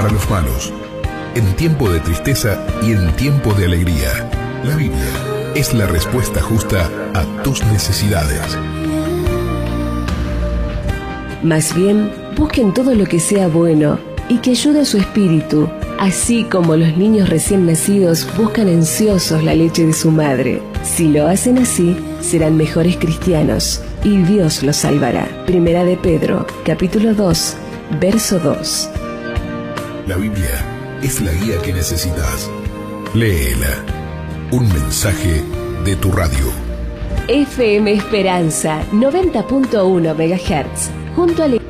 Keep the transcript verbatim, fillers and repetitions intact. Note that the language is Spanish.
para los malos, en tiempo de tristeza y en tiempo de alegría. La Biblia es la respuesta justa a tus necesidades. Más bien, busquen todo lo que sea bueno y que ayude a su espíritu, así como los niños recién nacidos buscan ansiosos la leche de su madre. Si lo hacen así, serán mejores cristianos y Dios los salvará. Primera de Pedro, capítulo dos, verso dos. La Biblia es la guía que necesitas. Léela. Un mensaje de tu radio. F M Esperanza, noventa punto uno megahertz, junto a la